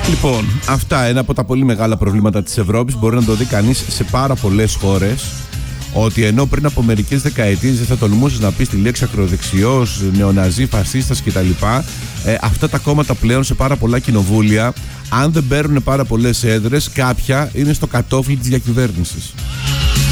Λοιπόν, αυτά είναι από τα πολύ μεγάλα προβλήματα της Ευρώπης. Μπορεί να το δει κανείς σε πάρα πολλές χώρες. Ότι ενώ πριν από μερικές δεκαετίες δεν θα τολμούσες να πεις τη λέξη ακροδεξιός, νεοναζί, φασίστας κτλ. Αυτά τα κόμματα πλέον σε πάρα πολλά κοινοβούλια, αν δεν παίρνουν πάρα πολλές έδρες, κάποια είναι στο κατόφλι της διακυβέρνησης.